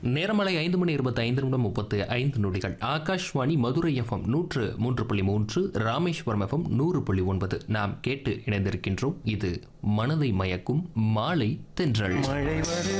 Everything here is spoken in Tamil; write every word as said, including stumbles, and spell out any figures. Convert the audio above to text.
நேரமலை ஐந்து மணி இருபத்தி ஐந்து நிமிடம் முப்பத்து ஐந்து நொடிகள். ஆகாஷ்வாணி மதுரை எஃப்எம் நூற்று மூன்று புள்ளி மூன்று, ராமேஸ்வரம் எஃப்எம் நூறு புள்ளி ஒன்பது. நாம் கேட்டு இணைந்திருக்கின்றோம். இது மனதை மயக்கும் மாலை தென்றல். மழை வருது